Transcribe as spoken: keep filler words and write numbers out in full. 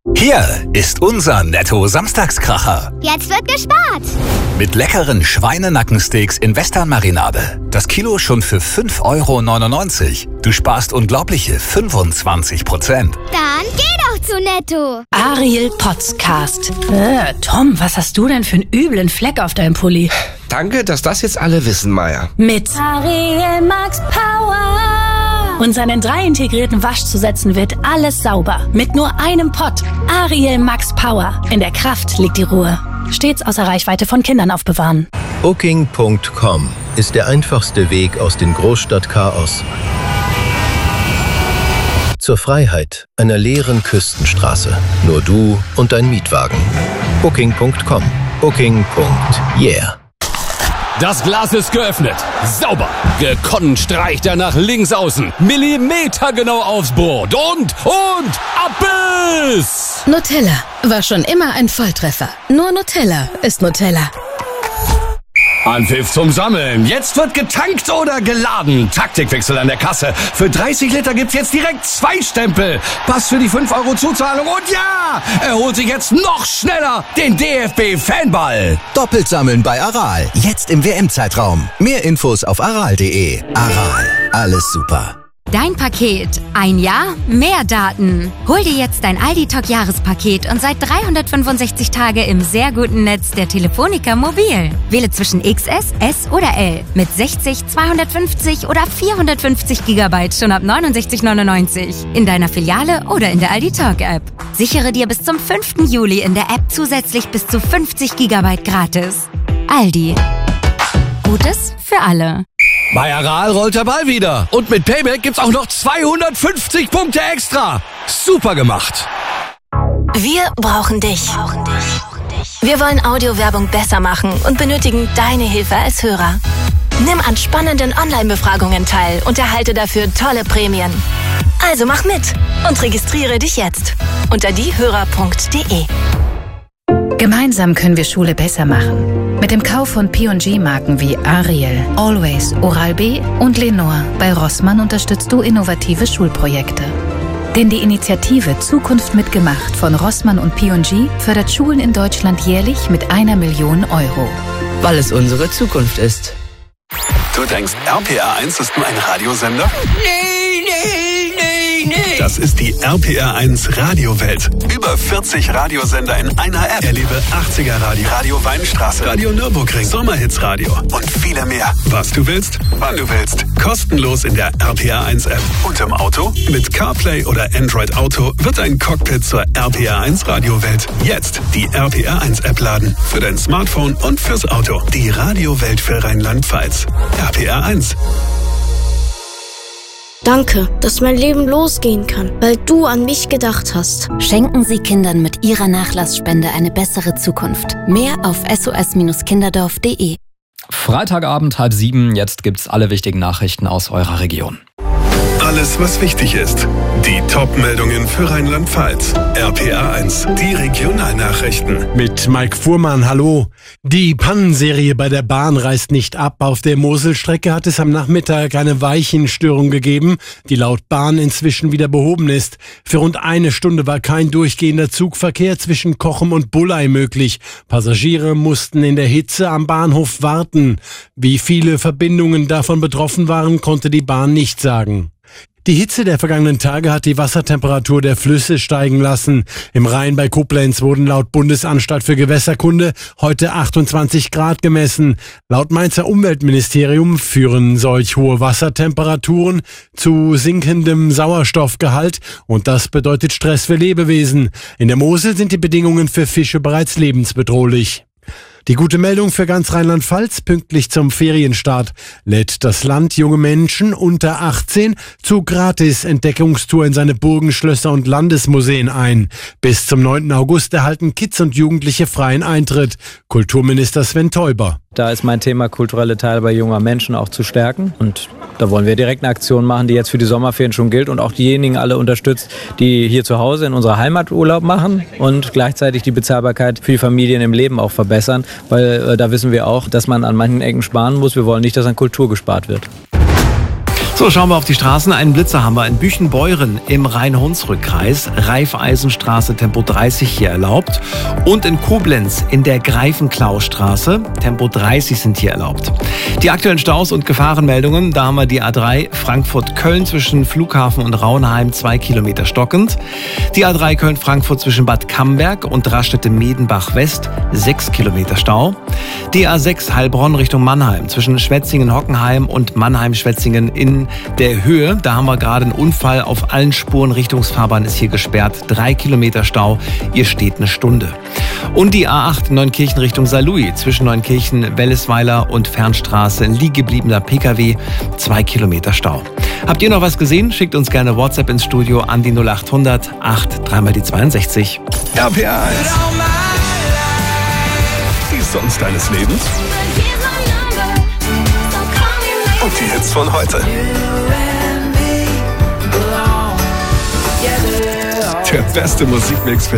Hier ist unser Netto-Samstagskracher. Jetzt wird gespart. Mit leckeren Schweinenackensteaks in Western-Marinade. Das Kilo schon für fünf Euro neunundneunzig. Du sparst unglaubliche fünfundzwanzig Prozent. Dann geh doch zu Netto. Ariel Podcast. Äh, Tom, was hast du denn für einen üblen Fleck auf deinem Pulli? Danke, dass das jetzt alle wissen, Maya. Mit Ariel Max Power. Und seinen drei integrierten Waschzusätzen wird alles sauber. Mit nur einem Pott. Ariel Max Power. In der Kraft liegt die Ruhe. Stets außer Reichweite von Kindern aufbewahren. Booking Punkt com ist der einfachste Weg aus dem Großstadtchaos zur Freiheit einer leeren Küstenstraße. Nur du und dein Mietwagen. Booking Punkt com. Booking. Yeah. Das Glas ist geöffnet. Sauber. Gekonnt streicht er nach links außen. Millimetergenau aufs Board. Und, und, Abbiss! Nutella war schon immer ein Volltreffer. Nur Nutella ist Nutella. Anpfiff zum Sammeln. Jetzt wird getankt oder geladen. Taktikwechsel an der Kasse. Für dreißig Liter gibt's jetzt direkt zwei Stempel. Pass für die fünf Euro Zuzahlung. Und ja, er holt sich jetzt noch schneller den D F B-Fanball. Doppelt sammeln bei Aral. Jetzt im W M-Zeitraum. Mehr Infos auf aral punkt de. Aral. Alles super. Dein Paket. Ein Jahr, mehr Daten. Hol dir jetzt dein Aldi-Talk-Jahrespaket und seit dreihundertfünfundsechzig Tage im sehr guten Netz der Telefonica Mobil. Wähle zwischen X S, S oder L mit sechzig, zweihundertfünfzig oder vierhundertfünfzig Gigabyte schon ab neunundsechzig neunundneunzig in deiner Filiale oder in der Aldi-Talk-App. Sichere dir bis zum fünften Juli in der App zusätzlich bis zu fünfzig Gigabyte gratis. Aldi. Gutes für alle. Bei Aral rollt der Ball wieder. Und mit Payback gibt's auch noch zweihundertfünfzig Punkte extra. Super gemacht. Wir brauchen dich. Wir wollen Audiowerbung besser machen und benötigen deine Hilfe als Hörer. Nimm an spannenden Online-Befragungen teil und erhalte dafür tolle Prämien. Also mach mit und registriere dich jetzt unter diehörer punkt de. Gemeinsam können wir Schule besser machen. Mit dem Kauf von P und G-Marken wie Ariel, Always, Oral-B und Lenore bei Rossmann unterstützt du innovative Schulprojekte. Denn die Initiative Zukunft mitgemacht von Rossmann und P und G fördert Schulen in Deutschland jährlich mit einer Million Euro. Weil es unsere Zukunft ist. Du denkst, R P R eins ist nur ein Radiosender? Nee, nee, nee, nee. Das ist die R P R eins Radiowelt. Über vierzig Radiosender in einer App. Erlebe achtziger Radio, Radio Weinstraße, Radio Nürburgring, Sommerhits Radio und viele mehr. Was du willst, wann du willst. Kostenlos in der R P R eins App. Und im Auto? Mit CarPlay oder Android Auto wird ein Cockpit zur R P R eins Radiowelt. Jetzt die R P R eins App laden. Für dein Smartphone und fürs Auto. Die Radiowelt für Rheinland-Pfalz. R P R eins. Danke, dass mein Leben losgehen kann, weil du an mich gedacht hast. Schenken Sie Kindern mit Ihrer Nachlassspende eine bessere Zukunft. Mehr auf s o s kinderdorf punkt de. Freitagabend halb sieben, jetzt gibt's alle wichtigen Nachrichten aus eurer Region. Alles, was wichtig ist. Die Top-Meldungen für Rheinland-Pfalz. R P R eins, die Regionalnachrichten. Mit Mike Fuhrmann, hallo. Die Pannenserie bei der Bahn reißt nicht ab. Auf der Moselstrecke hat es am Nachmittag eine Weichenstörung gegeben, die laut Bahn inzwischen wieder behoben ist. Für rund eine Stunde war kein durchgehender Zugverkehr zwischen Cochem und Bullei möglich. Passagiere mussten in der Hitze am Bahnhof warten. Wie viele Verbindungen davon betroffen waren, konnte die Bahn nicht sagen. Die Hitze der vergangenen Tage hat die Wassertemperatur der Flüsse steigen lassen. Im Rhein bei Koblenz wurden laut Bundesanstalt für Gewässerkunde heute achtundzwanzig Grad gemessen. Laut Mainzer Umweltministerium führen solch hohe Wassertemperaturen zu sinkendem Sauerstoffgehalt und das bedeutet Stress für Lebewesen. In der Mosel sind die Bedingungen für Fische bereits lebensbedrohlich. Die gute Meldung für ganz Rheinland-Pfalz: Pünktlich zum Ferienstart lädt das Land junge Menschen unter achtzehn zu Gratis-Entdeckungstour in seine Burgen, Schlösser und Landesmuseen ein. Bis zum neunten August erhalten Kids und Jugendliche freien Eintritt. Kulturminister Sven Teuber. Da ist mein Thema kulturelle Teilhabe junger Menschen auch zu stärken. Und da wollen wir direkt eine Aktion machen, die jetzt für die Sommerferien schon gilt und auch diejenigen alle unterstützt, die hier zu Hause in unserer Heimat Urlaub machen und gleichzeitig die Bezahlbarkeit für die Familien im Leben auch verbessern. Weil äh, da wissen wir auch, dass man an manchen Ecken sparen muss. Wir wollen nicht, dass an Kultur gespart wird. So, schauen wir auf die Straßen. Einen Blitzer haben wir in Büchenbeuren im Rhein-Hunsrück-Kreis. Raiffeisenstraße, Tempo dreißig hier erlaubt. Und in Koblenz in der Greifenklaustraße, Tempo dreißig sind hier erlaubt. Die aktuellen Staus und Gefahrenmeldungen, da haben wir die A drei Frankfurt-Köln zwischen Flughafen und Raunheim, zwei Kilometer stockend. Die A drei Köln-Frankfurt zwischen Bad Camberg und Raststätte-Medenbach-West, sechs Kilometer Stau. Die A sechs Heilbronn Richtung Mannheim zwischen Schwetzingen-Hockenheim und Mannheim-Schwetzingen in der Höhe. Da haben wir gerade einen Unfall auf allen Spuren. Richtungsfahrbahn ist hier gesperrt. Drei Kilometer Stau. Ihr steht eine Stunde. Und die A acht Neunkirchen Richtung Saarlouis zwischen Neunkirchen, Wellesweiler und Fernstraße. Ein liegebliebener Pkw. Zwei Kilometer Stau. Habt ihr noch was gesehen? Schickt uns gerne WhatsApp ins Studio an die null acht hundert acht dreimal die zweiundsechzig. R P R eins. Die Songs deines Lebens. Und die Hits von heute. Der beste Musikmix für